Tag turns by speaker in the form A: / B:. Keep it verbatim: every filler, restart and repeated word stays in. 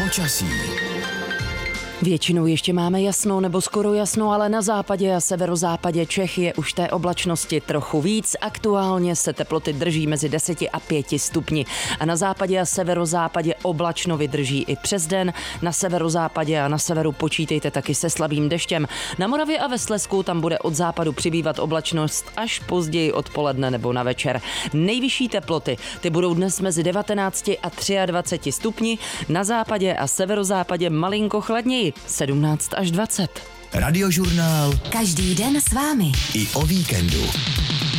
A: Počasí.
B: Většinou ještě máme jasno nebo skoro jasno, ale na západě a severozápadě Čech je už té oblačnosti trochu víc. Aktuálně se teploty drží mezi deseti a pěti stupni. A na západě a severozápadě oblačno vydrží i přes den. Na severozápadě a na severu počítejte taky se slabým deštěm. Na Moravě a ve Slezsku tam bude od západu přibývat oblačnost až později odpoledne nebo na večer. Nejvyšší teploty, ty budou dnes mezi devatenácti a dvaceti třemi stupni. Na západě a severozápadě malinko chladněji. sedmnáct až dvacet.
A: Radiožurnál.
C: Každý den s vámi.
A: I o víkendu.